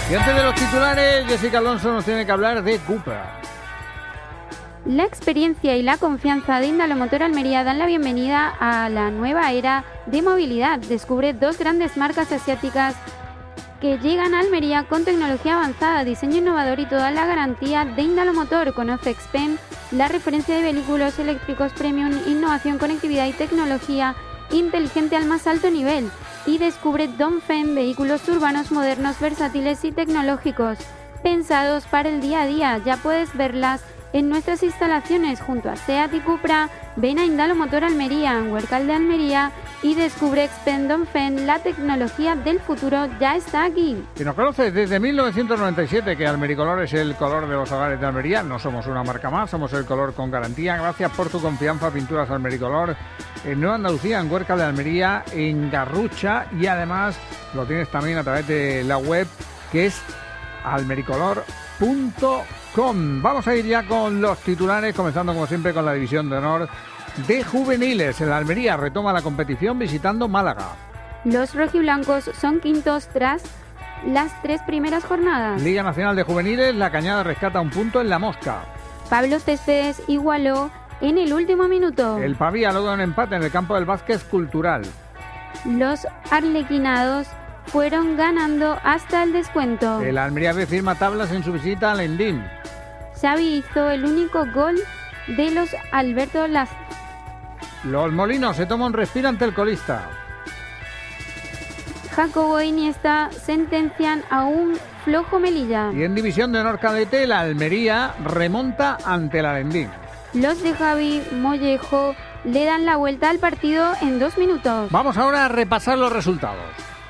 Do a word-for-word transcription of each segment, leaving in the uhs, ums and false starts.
Y antes de los titulares, Jessica Alonso nos tiene que hablar de Cupra. La experiencia y la confianza de Indalomotor Almería dan la bienvenida a la nueva era de movilidad. Descubre dos grandes marcas asiáticas que llegan a Almería con tecnología avanzada, diseño innovador y toda la garantía de Indalomotor. Conoce Xpeng, la referencia de vehículos eléctricos premium, innovación, conectividad y tecnología inteligente al más alto nivel. Y descubre Dongfeng, vehículos urbanos modernos, versátiles y tecnológicos, pensados para el día a día. Ya puedes verlas en nuestras instalaciones junto a SEAT y Cupra. Ven a Indalomotor Almería, en Huércal de Almería, y descubre Xpeng Dongfeng, la tecnología del futuro ya está aquí. Si nos conoces desde mil novecientos noventa y siete, que Almericolor es el color de los hogares de Almería, no somos una marca más, somos el color con garantía. Gracias por tu confianza. Pinturas Almericolor en Nueva Andalucía, en Huércal de Almería, en Garrucha, y además lo tienes también a través de la web, que es almericolor punto com. Vamos a ir ya con los titulares, comenzando como siempre con la división de honor de juveniles. El Almería retoma la competición visitando Málaga. Los rojiblancos son quintos tras las tres primeras jornadas. Liga Nacional de Juveniles, La Cañada rescata un punto en La Mosca. Pablo Céspedes igualó en el último minuto. El Pavía logra un empate en el campo del Vázquez Cultural. Los arlequinados fueron ganando hasta el descuento. El Almería B firma tablas en su visita al Endín. Xavi hizo el único gol de los Alberto Las. Los Molinos se toman un respiro ante el colista. Jacobo e Iniesta sentencian a un flojo Melilla. Y en división de honor cadete, la Almería remonta ante el Alendín. Los de Javi Mollejo le dan la vuelta al partido en dos minutos. Vamos ahora a repasar los resultados.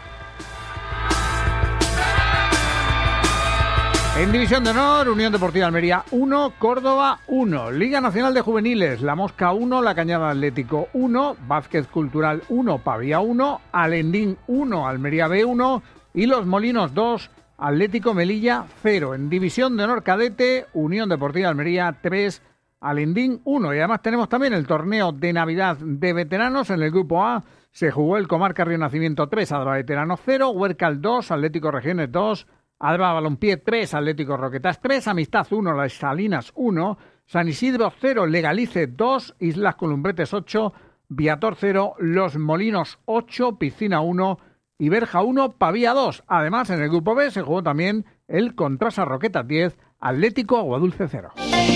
En división de honor, Unión Deportiva Almería uno, Córdoba uno, Liga Nacional de Juveniles, La Mosca uno, La Cañada Atlético uno, Vázquez Cultural uno, Pavía uno, Alendín uno, Almería B uno y Los Molinos dos, Atlético Melilla cero. En división de honor cadete, Unión Deportiva Almería tres, Alendín uno. Y además tenemos también el torneo de Navidad de veteranos. En el grupo A se jugó el Comarca Río Nacimiento tres, Adva Veteranos cero, Huércal dos, Atlético Regiones dos, Adva Balompié tres, Atlético Roquetas tres, Amistad uno, Las Salinas uno, San Isidro cero, Legalice dos, Islas Columbretes ocho, Viator cero, Los Molinos ocho, Piscina uno y Berja uno, Pavía dos. Además, en el grupo B se jugó también el Contrasa Roquetas diez, Atlético Aguadulce cero.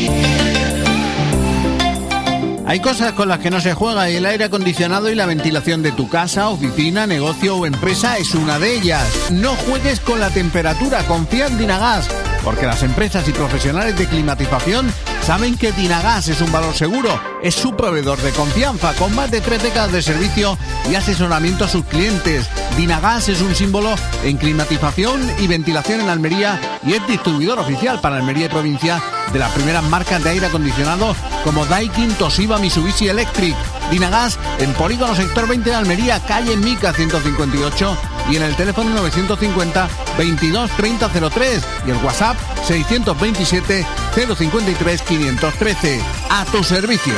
Hay cosas con las que no se juega y el aire acondicionado y la ventilación de tu casa, oficina, negocio o empresa es una de ellas. No juegues con la temperatura, confía en Dinagas, porque las empresas y profesionales de climatización saben que Dinagas es un valor seguro. Es su proveedor de confianza, con más de tres décadas de servicio y asesoramiento a sus clientes. Dinagas es un símbolo en climatización y ventilación en Almería y es distribuidor oficial para Almería y provincia de las primeras marcas de aire acondicionado como Daikin, Toshiba, Mitsubishi Electric. Dinagas en Polígono Sector veinte de Almería, calle Mica ciento cincuenta y ocho, y en el teléfono novecientos cincuenta, veintidós, treinta, cero tres y el WhatsApp seiscientos veintisiete, cero cincuenta y tres, quinientos trece. A tu servicio.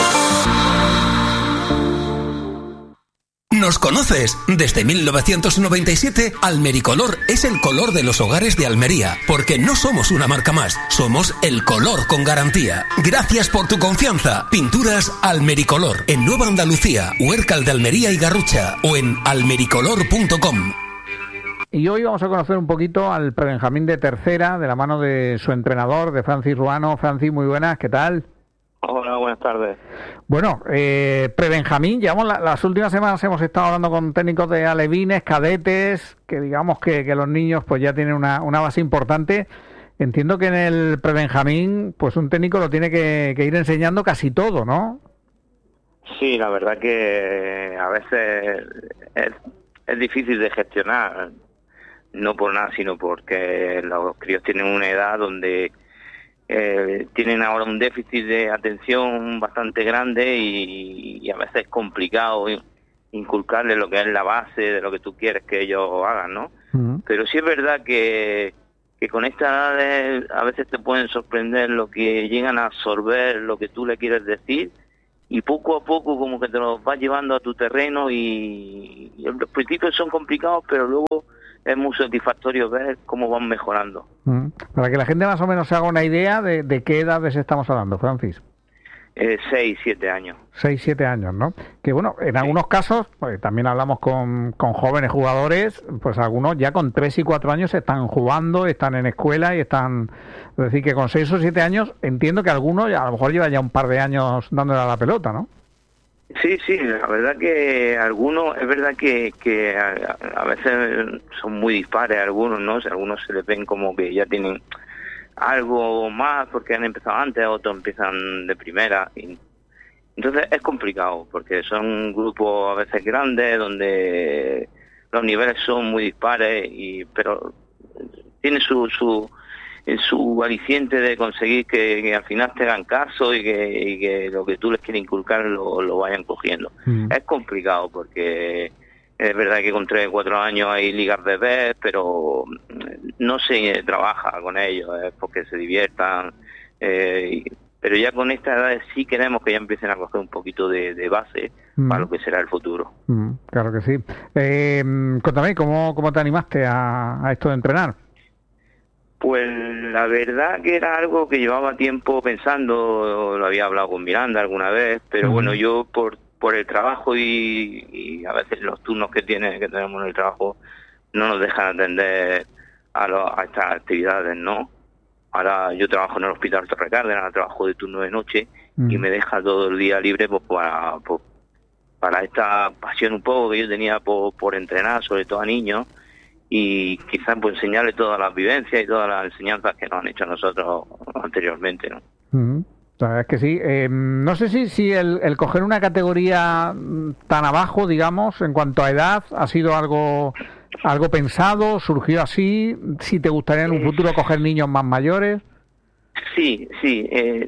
¿Nos conoces? Desde mil novecientos noventa y siete, Almericolor es el color de los hogares de Almería, porque no somos una marca más, somos el color con garantía. Gracias por tu confianza. Pinturas Almericolor, en Nueva Andalucía, Huércal de Almería y Garrucha, o en almericolor punto com. Y hoy vamos a conocer un poquito al prebenjamín de tercera, de la mano de su entrenador, de Francis Ruano. Francis, muy buenas, ¿qué tal? Hola, buenas tardes. Bueno, eh, prebenjamín, llevamos la, las últimas semanas hemos estado hablando con técnicos de alevines, cadetes, que digamos que, que los niños pues ya tienen una, una base importante. Entiendo que en el prebenjamín pues un técnico lo tiene que, que ir enseñando casi todo, ¿no? Sí, la verdad que a veces es, es difícil de gestionar, no por nada, sino porque los críos tienen una edad donde Eh, tienen ahora un déficit de atención bastante grande y, y a veces es complicado inculcarles lo que es la base de lo que tú quieres que ellos hagan, ¿no? Uh-huh. Pero sí es verdad que, que con estas edades a veces te pueden sorprender lo que llegan a absorber lo que tú le quieres decir, y poco a poco como que te los vas llevando a tu terreno, y, y los principios son complicados, pero luego es muy satisfactorio ver cómo van mejorando. Mm. Para que la gente más o menos se haga una idea de, de qué edades estamos hablando, Francis. Eh, seis, siete años. Seis, siete años, ¿no? Que bueno, en algunos casos, pues también hablamos con, con jóvenes jugadores, pues algunos ya con tres y cuatro años están jugando, están en escuela y están... Es decir, que con seis o siete años entiendo que algunos ya, a lo mejor llevan ya un par de años dándole a la pelota, ¿no? Sí, sí, la verdad que algunos, es verdad que, que a, a veces son muy dispares algunos, ¿no? Algunos se les ven como que ya tienen algo más porque han empezado antes, otros empiezan de primera. Y entonces es complicado porque son grupos a veces grandes donde los niveles son muy dispares, y pero tiene su su su aliciente de conseguir que, que al final te hagan caso y que, y que lo que tú les quieres inculcar lo, lo vayan cogiendo. Mm. Es complicado porque es verdad que con tres o cuatro años hay ligas bebés, pero no se trabaja con ellos, es porque se diviertan, eh, pero ya con esta edad sí queremos que ya empiecen a coger un poquito de, de base mm. para lo que será el futuro. Mm, claro que sí. Eh, cuéntame, ¿cómo, cómo te animaste a, a esto de entrenar? Pues la verdad que era algo que llevaba tiempo pensando, lo había hablado con Miranda alguna vez, pero uh-huh. bueno, yo por por el trabajo y, y a veces los turnos que tiene que tenemos en el trabajo no nos dejan atender a, lo, a estas actividades, ¿no? Ahora yo trabajo en el Hospital Torre Cárdenas, trabajo de turno de noche uh-huh. y me deja todo el día libre pues para, pues, para esta pasión un poco que yo tenía por, por entrenar, sobre todo a niños, y quizás pues enseñarles todas las vivencias y todas las enseñanzas que nos han hecho a nosotros anteriormente, ¿no? Uh-huh. La verdad es que sí. Eh, no sé si, si el, el coger una categoría tan abajo, digamos, en cuanto a edad, ha sido algo algo pensado, surgió así, si te gustaría en un futuro coger niños más mayores. Sí, sí. Eh,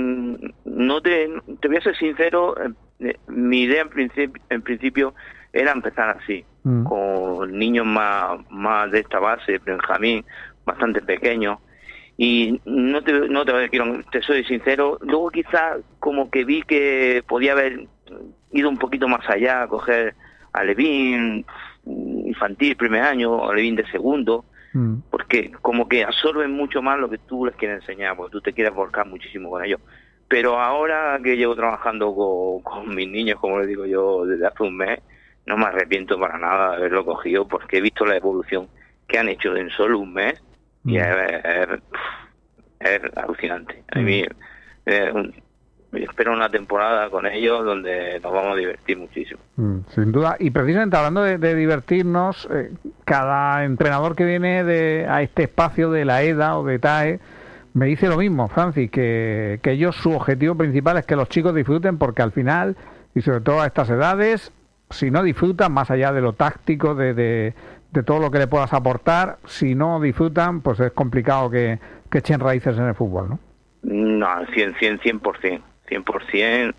no te, te voy a ser sincero, eh, mi idea en principio, en principio era empezar así, mm. con niños más, más de esta base, Benjamín, bastante pequeños. Y no te, no te, te soy sincero, luego quizás como que vi que podía haber ido un poquito más allá, coger a Levín infantil primer año, a Levín de segundo, mm. porque como que absorben mucho más lo que tú les quieres enseñar, porque tú te quieres volcar muchísimo con ellos. Pero ahora que llevo trabajando con, con mis niños, como les digo yo, desde hace un mes, no me arrepiento para nada de haberlo cogido, porque he visto la evolución que han hecho en solo un mes. Y es, es, es alucinante. A mí eh, un, espero una temporada con ellos donde nos vamos a divertir muchísimo. Mm, sin duda. Y precisamente hablando de, de divertirnos, eh, cada entrenador que viene de, a este espacio de la E D A o de T A E me dice lo mismo, Francis, que, que ellos su objetivo principal es que los chicos disfruten, porque al final, y sobre todo a estas edades, si no disfrutan, más allá de lo táctico, de... de de todo lo que le puedas aportar, si no disfrutan, pues es complicado que, que echen raíces en el fútbol, ¿no? No, cien, cien, cien por cien, cien por cien,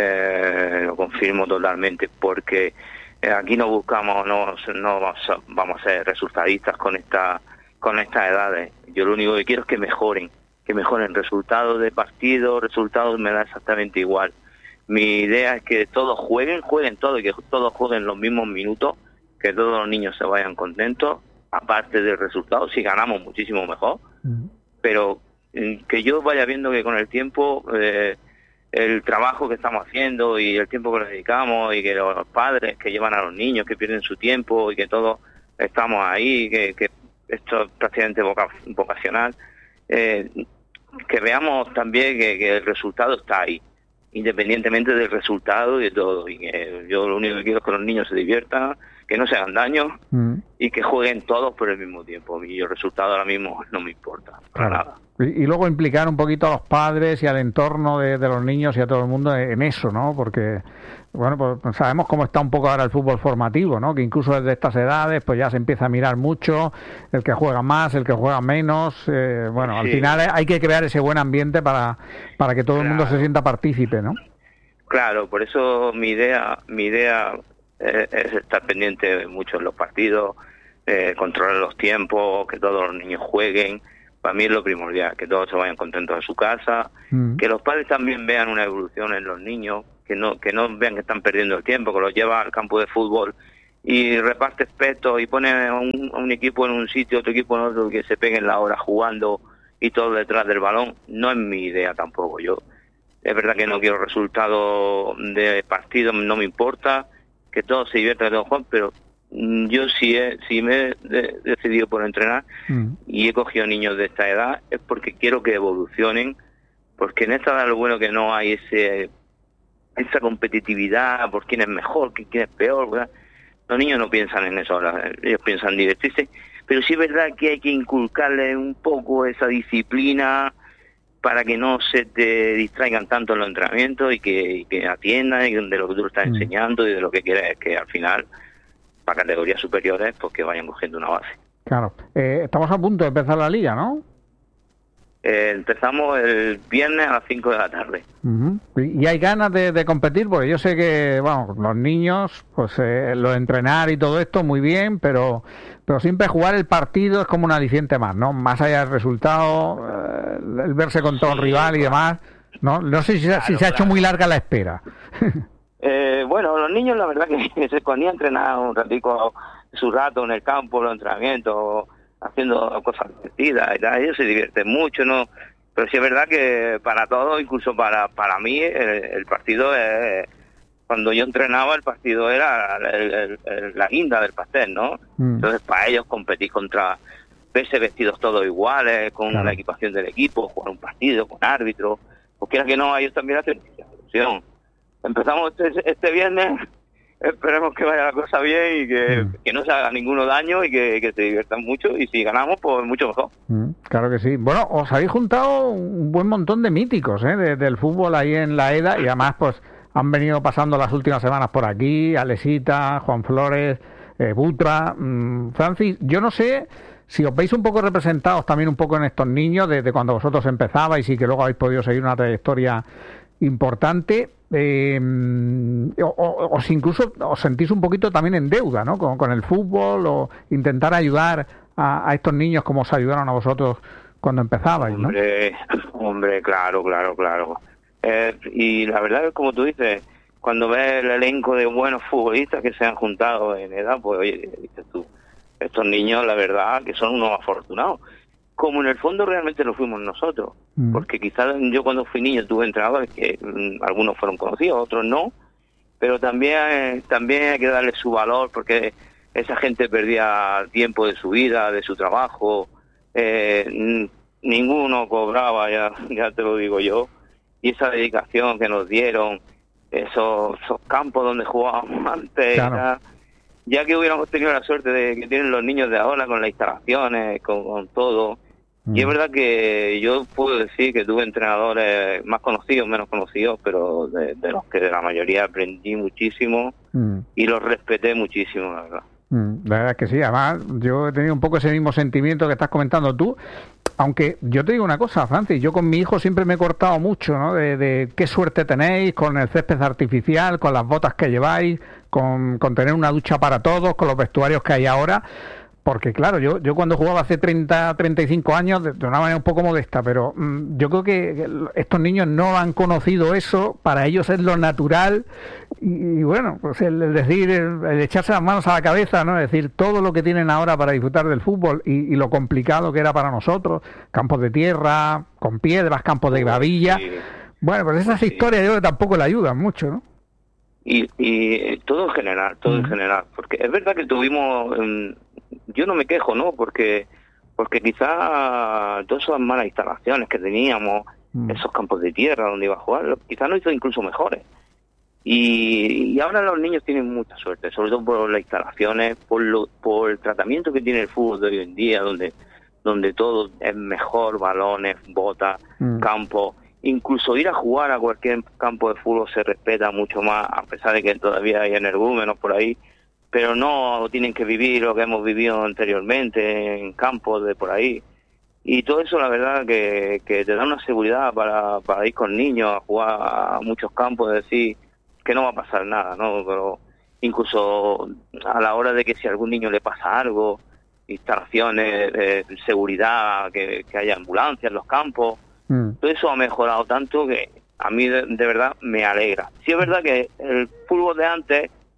eh, lo confirmo totalmente, porque eh, aquí no buscamos, no, no vamos a, vamos a ser resultadistas con esta, con estas edades. Yo lo único que quiero es que mejoren, que mejoren resultados de partido, resultados me da exactamente igual. Mi idea es que todos jueguen, jueguen todo y que todos jueguen los mismos minutos, que todos los niños se vayan contentos, aparte del resultado, si ganamos muchísimo mejor, uh-huh. pero eh, que yo vaya viendo que con el tiempo eh, el trabajo que estamos haciendo y el tiempo que le dedicamos, y que los padres que llevan a los niños, que pierden su tiempo, y que todos estamos ahí, que, que esto es prácticamente voca- vocacional, eh, que veamos también que, que el resultado está ahí, independientemente del resultado y de todo, y que yo lo único que quiero es que los niños se diviertan, que no se hagan daño mm. y que jueguen todos por el mismo tiempo. Y el resultado ahora mismo no me importa, para claro. nada. Y, y luego implicar un poquito a los padres y al entorno de, de los niños y a todo el mundo en eso, ¿no? Porque, bueno, pues sabemos cómo está un poco ahora el fútbol formativo, ¿no? Que incluso desde estas edades pues ya se empieza a mirar mucho, el que juega más, el que juega menos. Eh, bueno, sí. Al final hay que crear ese buen ambiente para, para que todo claro. el mundo se sienta partícipe, ¿no? Claro, por eso mi idea, mi idea es, es estar pendiente mucho en los partidos, eh, controlar los tiempos, que todos los niños jueguen. Para mí es lo primordial, que todos se vayan contentos a su casa, mm. que los padres también vean una evolución en los niños, que no que no vean que están perdiendo el tiempo, que los lleva al campo de fútbol y repartes petos y pones a un, a un equipo en un sitio, otro equipo en otro, que se peguen la hora jugando y todo detrás del balón, no es mi idea tampoco. Yo es verdad que no quiero resultados de partido, no me importa, que todos se diviertan, que todos jueguen, pero yo si, he, si me he de, decidido por entrenar mm. y he cogido niños de esta edad es porque quiero que evolucionen, porque en esta edad lo bueno que no hay ese esa competitividad por quién es mejor, quién es peor, ¿verdad? Los niños no piensan en eso ahora, ellos piensan en divertirse, pero sí es verdad que hay que inculcarles un poco esa disciplina para que no se te distraigan tanto en los entrenamientos y que, y que atiendan de lo que tú estás mm. enseñando y de lo que quieres, que al final para categorías superiores, pues que vayan cogiendo una base. Claro. Eh, estamos a punto de empezar la liga, ¿no? Eh, empezamos el viernes a las cinco de la tarde. Uh-huh. ¿Y, y hay ganas de, de competir? Porque yo sé que, bueno, los niños, pues eh, lo de entrenar y todo esto, muy bien, pero pero siempre jugar el partido es como un aliciente más, ¿no? Más allá del resultado, eh, el verse contra sí, un rival claro. y demás, ¿no? No sé si, claro, si se ha claro. hecho muy larga la espera. Eh, bueno, los niños la verdad que se ponían a entrenar un ratico, su rato en el campo, los entrenamientos, haciendo cosas divertidas y tal, ellos se divierten mucho, ¿no? Pero sí es verdad que para todos, incluso para para mí, el, el partido es, cuando yo entrenaba el partido era el, el, el, la guinda del pastel, ¿no? Mm. Entonces para ellos competir contra, verse vestidos todos iguales, con claro. la equipación del equipo, jugar un partido con árbitros, pues quiera que no, ellos también hacen ilusión. Empezamos este, este viernes, esperemos que vaya la cosa bien y que, mm. que no se haga ninguno daño y que, que se diviertan mucho, y si ganamos, pues mucho mejor. Mm, claro que sí. Bueno, os habéis juntado un buen montón de míticos ¿eh? de, del fútbol ahí en la EDA, y además pues han venido pasando las últimas semanas por aquí, Alesita, Juan Flores, eh, Butra, mmm, Francis, yo no sé si os veis un poco representados también un poco en estos niños desde cuando vosotros empezabais y que luego habéis podido seguir una trayectoria importante, eh, o, o, os incluso os sentís un poquito también en deuda, ¿no? Con, con el fútbol, o intentar ayudar a, a estos niños como os ayudaron a vosotros cuando empezabais, ¿no? Hombre, hombre, claro, claro, claro. Eh, y la verdad es como tú dices, cuando ves el elenco de buenos futbolistas que se han juntado en edad, pues oye, dices tú, estos niños la verdad que son unos afortunados. Como en el fondo realmente lo fuimos nosotros, mm. porque quizás yo cuando fui niño tuve entrenadores que mm, algunos fueron conocidos, otros no, pero también eh, también hay que darle su valor, porque esa gente perdía tiempo de su vida, de su trabajo, eh, n- ninguno cobraba, ya ya te lo digo yo, y esa dedicación que nos dieron, esos, esos campos donde jugábamos antes, claro. ya, ya que hubiéramos tenido la suerte de que tienen los niños de ahora con las instalaciones, con, con todo. Y es verdad que yo puedo decir que tuve entrenadores más conocidos, menos conocidos, pero de, de los que de la mayoría aprendí muchísimo mm. y los respeté muchísimo, la verdad. Mm, la verdad es que sí, además yo he tenido un poco ese mismo sentimiento que estás comentando tú, aunque yo te digo una cosa, Francis, yo con mi hijo siempre me he cortado mucho, ¿no? De, de qué suerte tenéis con el césped artificial, con las botas que lleváis, con, con tener una ducha para todos, con los vestuarios que hay ahora. Porque claro, yo yo cuando jugaba hace treinta, treinta y cinco años, de, de una manera un poco modesta, pero mmm, yo creo que estos niños no han conocido eso, para ellos es lo natural, y, y bueno, pues el, el decir, el, el echarse las manos a la cabeza, ¿no? Es decir, todo lo que tienen ahora para disfrutar del fútbol y, y lo complicado que era para nosotros, campos de tierra, con piedras, campos de gravilla, sí. Bueno, pues esas sí. historias yo creo que tampoco le ayudan mucho, ¿no? Y, y todo en general, todo mm. en general, porque es verdad que tuvimos... Um, yo no me quejo, ¿no? Porque porque quizá todas esas malas instalaciones que teníamos, mm. esos campos de tierra donde iba a jugar, quizá nos hizo incluso mejores. Y, y ahora los niños tienen mucha suerte, sobre todo por las instalaciones, por lo, por el tratamiento que tiene el fútbol de hoy en día, donde donde todo es mejor, balones, botas, mm. campo. Incluso ir a jugar a cualquier campo de fútbol se respeta mucho más, a pesar de que todavía hay energúmenos por ahí, pero no tienen que vivir lo que hemos vivido anteriormente en campos de por ahí. Y todo eso, la verdad, que, que te da una seguridad para, para ir con niños a jugar a muchos campos, decir que no va a pasar nada, ¿no? Pero incluso a la hora de que si a algún niño le pasa algo, instalaciones de seguridad, que, que haya ambulancias en los campos, mm. todo eso ha mejorado tanto que a mí de, de verdad me alegra. Sí es verdad que el fútbol de antes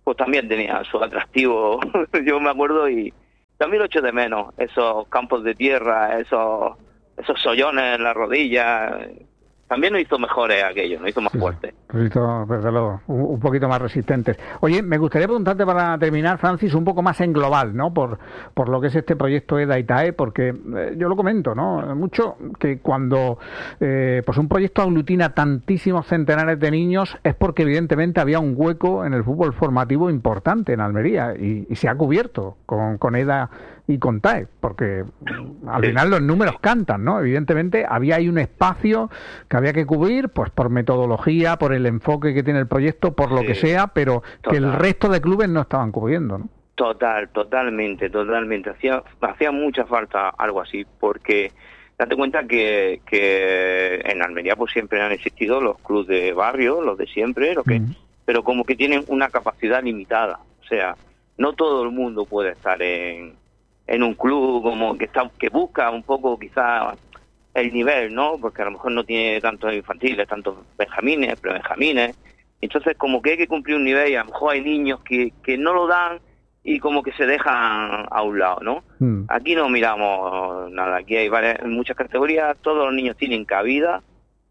pues también tenía su atractivo. Yo me acuerdo y también lo echo de menos, esos campos de tierra, esos esos sollones en la rodilla. También nos hizo mejores aquello, nos hizo más sí, fuertes. Nos hizo, desde luego, un, un poquito más resistentes. Oye, me gustaría preguntarte para terminar, Francis, un poco más en global, ¿no? Por, por lo que es este proyecto EDA y TAE, porque eh, yo lo comento, ¿no? Mucho que cuando eh, pues un proyecto aglutina tantísimos centenares de niños es porque evidentemente había un hueco en el fútbol formativo importante en Almería y, y se ha cubierto con, con EDA y con TAE, porque al final los números cantan, ¿no? Evidentemente había ahí un espacio que había que cubrir, pues por metodología, por el enfoque que tiene el proyecto, por lo sí, que sea, pero total. Que el resto de clubes no estaban cubriendo, ¿no? Total, totalmente, totalmente. Hacía, hacía mucha falta algo así, porque date cuenta que, que en Almería pues siempre han existido los clubes de barrio, los de siempre, lo que, mm. pero como que tienen una capacidad limitada. O sea, no todo el mundo puede estar en en un club como que está que busca un poco quizá el nivel, ¿no? Porque a lo mejor no tiene tantos infantiles, tantos benjamines, pero benjamines. Entonces como que hay que cumplir un nivel y a lo mejor hay niños que, que no lo dan y como que se dejan a un lado, ¿no? Mm. Aquí no miramos nada, aquí hay varias, muchas categorías, todos los niños tienen cabida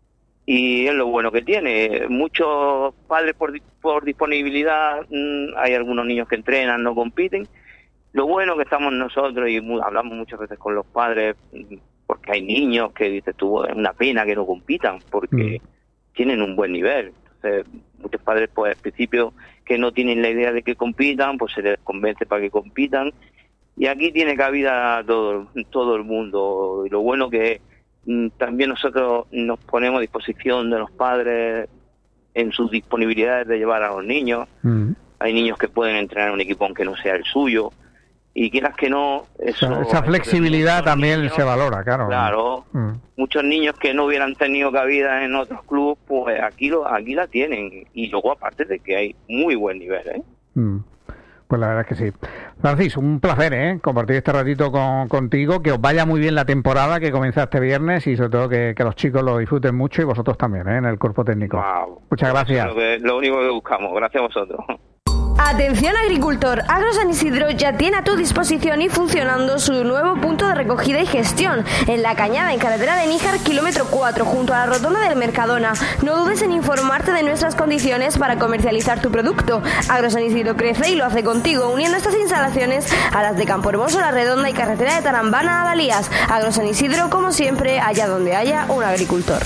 y es lo bueno que tiene. Muchos padres por, por disponibilidad, mmm, hay algunos niños que entrenan, no compiten. Lo bueno que estamos nosotros, y muy, hablamos muchas veces con los padres, porque hay niños que dices tú, es una pena que no compitan, porque mm. tienen un buen nivel. Entonces, muchos padres, pues al principio, que no tienen la idea de que compitan, pues se les convence para que compitan. Y aquí tiene cabida todo, todo el mundo. Y lo bueno que mm, también nosotros nos ponemos a disposición de los padres en sus disponibilidades de llevar a los niños. Mm. Hay niños que pueden entrenar en un equipo aunque no sea el suyo. Y quieras que no... Eso, o sea, esa flexibilidad también niños, se valora, claro. Claro. Mm. Muchos niños que no hubieran tenido cabida en otros clubes, pues aquí lo, aquí la tienen. Y luego, aparte de que hay muy buen nivel, ¿eh? Mm. Pues la verdad es que sí. Francis, un placer, ¿eh? Compartir este ratito con, contigo. Que os vaya muy bien la temporada que comienza este viernes y sobre todo que, que los chicos lo disfruten mucho y vosotros también, ¿eh? En el cuerpo técnico. Wow. Muchas gracias. Lo, que, lo único que buscamos. Gracias a vosotros. Atención agricultor, Agro San Isidro ya tiene a tu disposición y funcionando su nuevo punto de recogida y gestión en La Cañada, en carretera de Níjar, kilómetro cuatro, junto a la rotonda del Mercadona. No dudes en informarte de nuestras condiciones para comercializar tu producto. Agro San Isidro crece y lo hace contigo, uniendo estas instalaciones a las de Campo Hermoso, La Redonda y carretera de Tarambana a Dalías. Agro San Isidro, como siempre, allá donde haya un agricultor.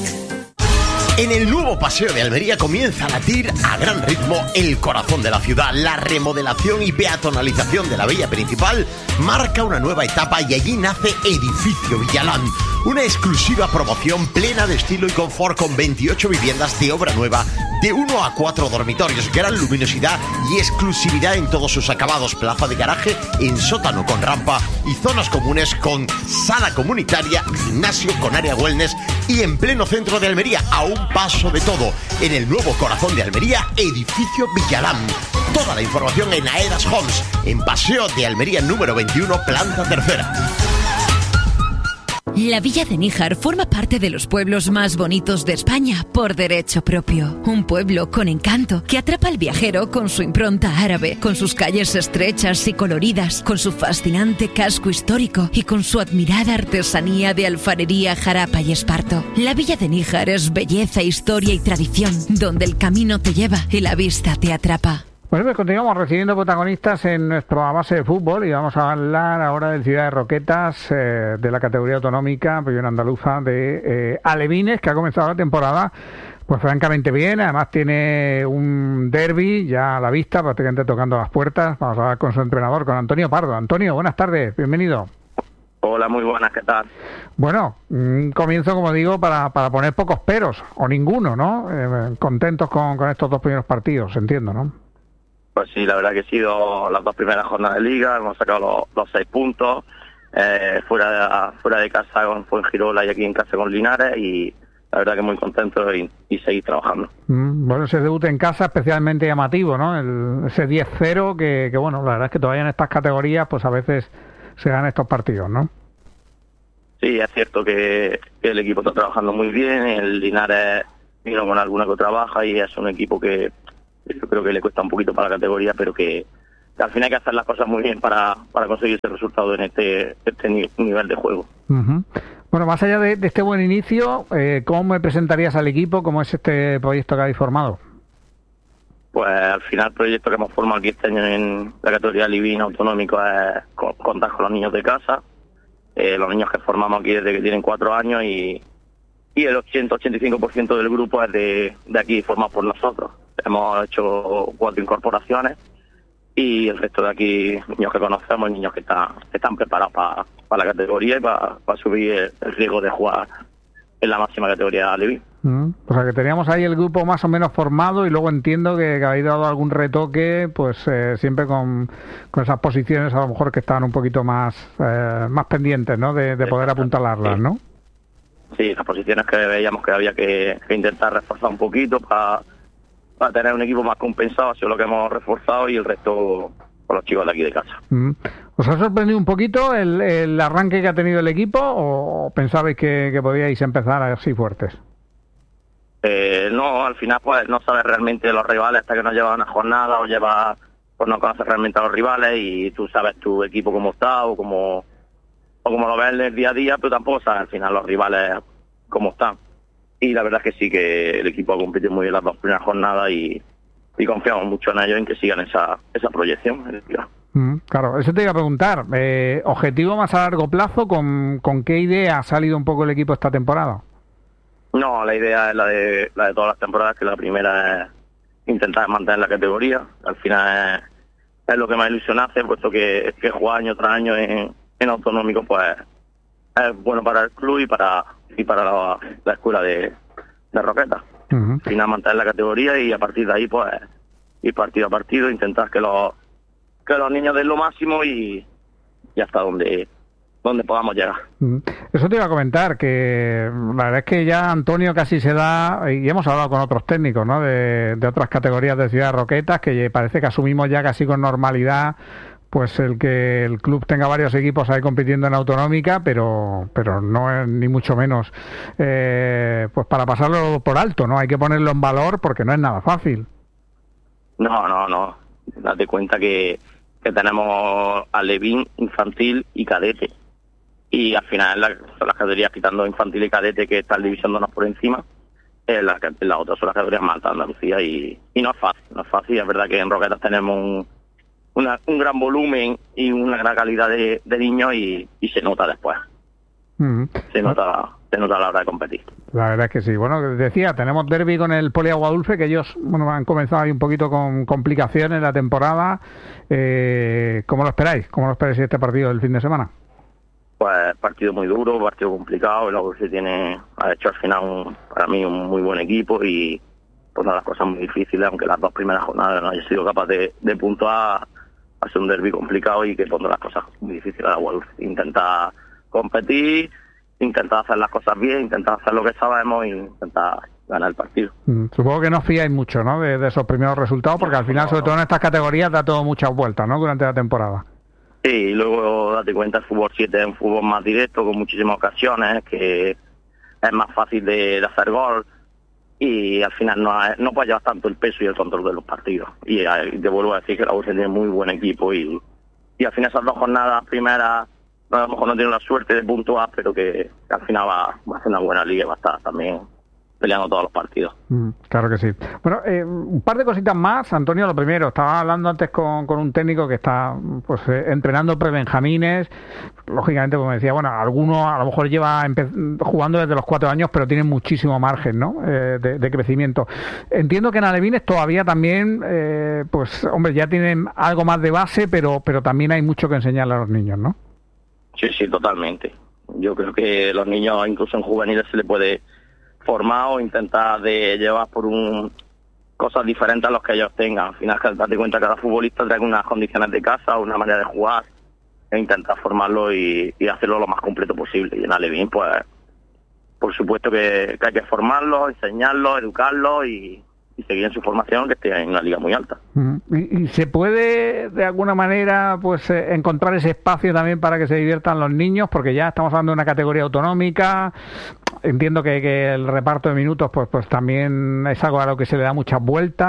En el nuevo Paseo de Almería comienza a latir a gran ritmo el corazón de la ciudad. La remodelación y peatonalización de la vía principal marca una nueva etapa y allí nace Edificio Villalán, una exclusiva promoción plena de estilo y confort con veintiocho viviendas de obra nueva de uno a cuatro dormitorios, gran luminosidad y exclusividad en todos sus acabados, plaza de garaje en sótano con rampa y zonas comunes con sala comunitaria, gimnasio con área wellness y en pleno centro de Almería, a un paso de todo, en el nuevo corazón de Almería, Edificio Villalán. Toda la información en Aedas Homes, en Paseo de Almería número veintiuno, planta tercera. La Villa de Níjar forma parte de los pueblos más bonitos de España por derecho propio. Un pueblo con encanto que atrapa al viajero con su impronta árabe, con sus calles estrechas y coloridas, con su fascinante casco histórico y con su admirada artesanía de alfarería, jarapa y esparto. La Villa de Níjar es belleza, historia y tradición, donde el camino te lleva y la vista te atrapa. Bueno, pues continuamos recibiendo protagonistas en nuestra base de fútbol y vamos a hablar ahora del Ciudad de Roquetas, eh, de la categoría autonómica, pues andaluza, de eh, Alevines, que ha comenzado la temporada pues francamente bien. Además tiene un derbi ya a la vista, prácticamente tocando las puertas. Vamos a hablar con su entrenador, con Antonio Pardo. Antonio, buenas tardes, bienvenido. Hola, muy buenas, ¿qué tal? Bueno, un comienzo, como digo, para, para poner pocos peros, o ninguno, ¿no? Eh, contentos con, con estos dos primeros partidos, entiendo, ¿no? Pues sí, la verdad que ha sido las dos primeras jornadas de liga, hemos sacado los, los seis puntos, eh, fuera, de, fuera de casa con Fuengirola y aquí en casa con Linares, y la verdad que muy contento y, y seguir trabajando. Mm, bueno, ese debut en casa especialmente llamativo, ¿no? El, ese diez cero que, que, bueno, la verdad es que todavía en estas categorías pues a veces se ganan estos partidos, ¿no? Sí, es cierto que, que el equipo está trabajando muy bien, el Linares vino con alguna que otra baja y es un equipo que yo creo que le cuesta un poquito para la categoría, pero que, que al final hay que hacer las cosas muy bien para, para conseguir ese resultado en este, este ni, nivel de juego. Uh-huh. Bueno, más allá de, de este buen inicio, eh, ¿cómo me presentarías al equipo? ¿Cómo es este proyecto que habéis formado? Pues al final el proyecto que hemos formado aquí este año en la categoría Living autonómico es contar con los niños de casa, eh, los niños que formamos aquí desde que tienen cuatro años y, y el ochenta a ochenta y cinco por ciento del grupo es de, de aquí, formado por nosotros. Hemos hecho cuatro incorporaciones y el resto de aquí, niños que conocemos, niños que están, que están preparados para pa la categoría y para pa subir el, el riesgo de jugar en la máxima categoría Living. Mm, o sea que teníamos ahí el grupo más o menos formado y luego entiendo que, que habéis dado algún retoque, pues eh, siempre con, con esas posiciones a lo mejor que estaban un poquito más eh, más pendientes, ¿no? De, de poder apuntalarlas, sí. ¿no? Sí, las posiciones que veíamos que había que, que intentar reforzar un poquito para para tener un equipo más compensado, ha sido lo que hemos reforzado y el resto con los chicos de aquí de casa. Mm. ¿Os ha sorprendido un poquito el, el arranque que ha tenido el equipo o pensabais que, que podíais empezar así fuertes? Eh, no, al final pues no sabes realmente los rivales hasta que no llevas una jornada o llevas, pues no conoces realmente a los rivales y tú sabes tu equipo cómo está o cómo, o cómo lo ves en el día a día, pero tampoco sabes al final los rivales cómo están. Y la verdad es que sí que el equipo ha competido muy bien las dos primeras jornadas y, y confiamos mucho en ellos en que sigan esa, esa proyección. Mm, claro, eso te iba a preguntar. Eh, ¿Objetivo más a largo plazo? ¿Con, con qué idea ha salido un poco el equipo esta temporada? No, la idea es la de la de todas las temporadas, que la primera es intentar mantener la categoría. Al final es, es lo que más ilusión hace, puesto que, que jugar año tras año en, en autonómico pues es bueno para el club y para y para la, la escuela de, de Roquetas. Uh-huh. Al final mantener la categoría y a partir de ahí pues ir partido a partido, intentar que los que los niños den lo máximo y, y hasta donde donde podamos llegar. Eso te iba a comentar, que la verdad es que ya Antonio casi se da, y hemos hablado con otros técnicos, ¿no? de, de otras categorías de Ciudad de Roquetas, que parece que asumimos ya casi con normalidad pues el que el club tenga varios equipos ahí compitiendo en autonómica, pero pero no es ni mucho menos eh, pues para pasarlo por alto, ¿no? Hay que ponerlo en valor porque no es nada fácil. No, no, no. Date cuenta que, que tenemos alevín, infantil y cadete. Y al final la, son las categorías, quitando infantil y cadete, que están divisionándonos por encima, eh, las la otras son las categorías más altas de Andalucía y, y no es fácil, no es fácil. Es verdad que en Roquetas tenemos un, una, un gran volumen y una gran calidad de, de niños y, y se nota después. Uh-huh. Se nota se nota a la hora de competir. La verdad es que sí. Bueno, decía, tenemos derbi con el Poli Aguadulce, que ellos bueno han comenzado ahí un poquito con complicaciones la temporada. Eh, ¿Cómo lo esperáis? ¿Cómo lo esperáis este partido del fin de semana? Pues partido muy duro, partido complicado, y luego se tiene, ha hecho al final un, para mí un muy buen equipo y pues una de las cosas muy difíciles, aunque las dos primeras jornadas no haya sido capaz de, de puntuar, ha sido un derbi complicado y que pondrá las cosas muy difíciles a Aguadulce. Intentar competir, intentar hacer las cosas bien, intentar hacer lo que sabemos e intentar ganar el partido. Mm, supongo que no os fiáis mucho, ¿no?, de, de esos primeros resultados, porque al final, no, sobre no. todo en estas categorías, da todo muchas vueltas, ¿no?, durante la temporada. Sí, y luego date cuenta, el fútbol siete es un fútbol más directo, con muchísimas ocasiones, que es más fácil de, de hacer gol y al final no, es, no puede llevar tanto el peso y el control de los partidos. Y, y te vuelvo a decir que la U C tiene muy buen equipo y, y al final esas dos jornadas primeras a lo mejor no tiene la suerte de puntuar, pero que, que al final va, va a ser una buena liga y va a estar también peleando todos los partidos. Mm, claro que sí. Bueno, eh, un par de cositas más, Antonio. Lo primero, estaba hablando antes con, con un técnico que está pues eh, entrenando prebenjamines. Lógicamente, como decía, bueno, alguno a lo mejor lleva jugando desde los cuatro años, pero tiene muchísimo margen, ¿no?, eh, de, de crecimiento. Entiendo que en alevines todavía también, eh, pues, hombre, ya tienen algo más de base, pero, pero también hay mucho que enseñarle a los niños, ¿no? Sí, sí, totalmente. Yo creo que los niños, incluso en juveniles, se les puede formar o intentar de llevar por un cosas diferentes a los que ellos tengan. Al final, date cuenta que cada futbolista trae unas condiciones de casa, una manera de jugar, e intentar formarlo y, y hacerlo lo más completo posible. Y en alevín, pues, por supuesto que, que hay que formarlo, enseñarlo, educarlo y, y seguir en su formación, que esté en una liga muy alta. ¿Y, y se puede de alguna manera pues eh, encontrar ese espacio también para que se diviertan los niños? Porque ya estamos hablando de una categoría autonómica. Entiendo que, que el reparto de minutos pues pues también es algo a lo que se le da muchas vueltas.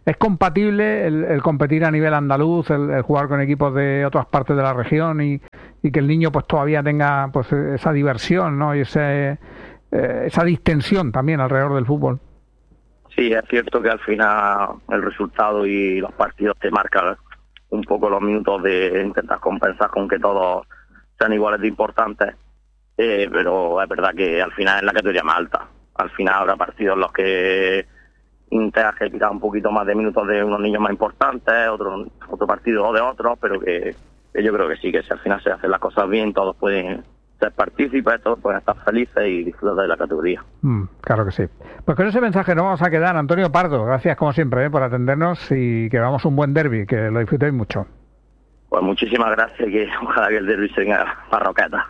¿Es compatible el, el competir a nivel andaluz, el, el jugar con equipos de otras partes de la región y, y que el niño pues todavía tenga pues esa diversión, ¿no? Y ese, eh, esa distensión también alrededor del fútbol? Sí, es cierto que al final el resultado y los partidos te marcan un poco los minutos de intentar compensar con que todos sean iguales de importantes, eh, pero es verdad que al final es la categoría más alta. Al final habrá partidos en los que tengas que quitar un poquito más de minutos de unos niños más importantes, otro otro partido o de otros, pero que, que yo creo que sí, que si al final se hacen las cosas bien, todos pueden ser partícipes, todos pueden estar felices y disfrutar de la categoría. Mm, claro que sí. Pues con ese mensaje nos vamos a quedar. Antonio Pardo, gracias como siempre, ¿eh? por atendernos y que hagamos un buen derbi, que lo disfrutéis mucho. Pues muchísimas gracias y que ojalá que el derbi tenga parroqueta.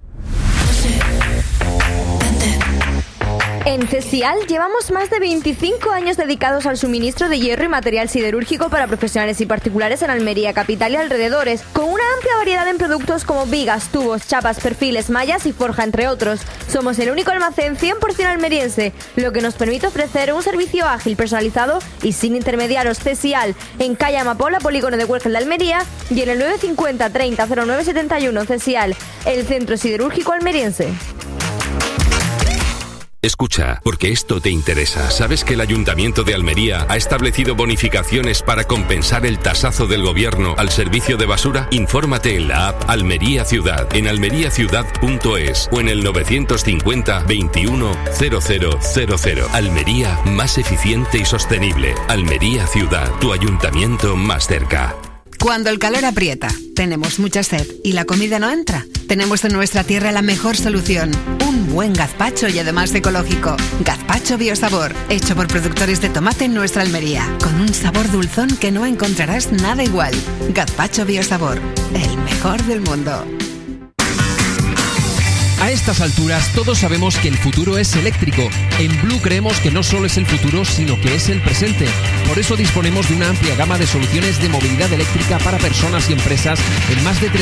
En CESIAL llevamos más de veinticinco años dedicados al suministro de hierro y material siderúrgico para profesionales y particulares en Almería, capital y alrededores, con una amplia variedad en productos como vigas, tubos, chapas, perfiles, mallas y forja, entre otros. Somos el único almacén cien por ciento almeriense, lo que nos permite ofrecer un servicio ágil, personalizado y sin intermediarios. CESIAL, en calle Amapola, polígono de Huércal de Almería, y en el nueve cincuenta treinta cero nueve setenta y uno. CESIAL, el centro siderúrgico almeriense. Escucha, porque esto te interesa. ¿Sabes que el Ayuntamiento de Almería ha establecido bonificaciones para compensar el tasazo del gobierno al servicio de basura? Infórmate en la app Almería Ciudad, en almería ciudad punto es o en el novecientos cincuenta veintiuno cero cero cero cero. Almería, más eficiente y sostenible. Almería Ciudad, tu ayuntamiento más cerca. Cuando el calor aprieta, tenemos mucha sed y la comida no entra, tenemos en nuestra tierra la mejor solución, un buen gazpacho y además ecológico. Gazpacho Biosabor, hecho por productores de tomate en nuestra Almería, con un sabor dulzón que no encontrarás nada igual. Gazpacho Biosabor, el mejor del mundo. A estas alturas todos sabemos que el futuro es eléctrico. En Blue creemos que no solo es el futuro, sino que es el presente. Por eso disponemos de una amplia gama de soluciones de movilidad eléctrica para personas y empresas en más de